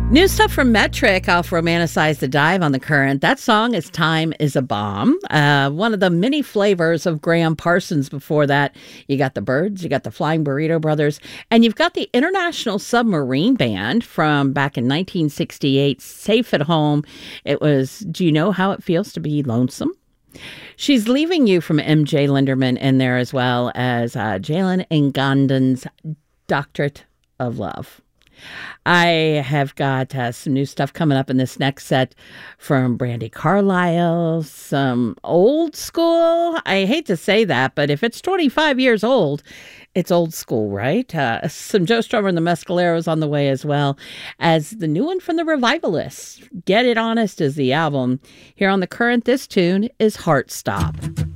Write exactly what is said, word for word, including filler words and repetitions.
New stuff from Metric off Romanticize the Dive on the Current. That song is Time is a Bomb. Uh, one of the many flavors of Graham Parsons before that. You got the Byrds, you got the Flying Burrito Brothers, and you've got the International Submarine Band from back in nineteen sixty-eight, Safe at Home. It was Do You Know How It Feels to Be Lonesome? She's Leaving You from M J Linderman in there, as well as uh, Jalen Ngandan's Doctorate of Love. I have got uh, some new stuff coming up in this next set from Brandi Carlile, some old school. I hate to say that, but if it's twenty-five years old, it's old school, right? Uh, some Joe Strummer and the Mescaleros on the way, as well as the new one from the Revivalists. Get It Honest is the album. Here on the Current, this tune is Heart Stop.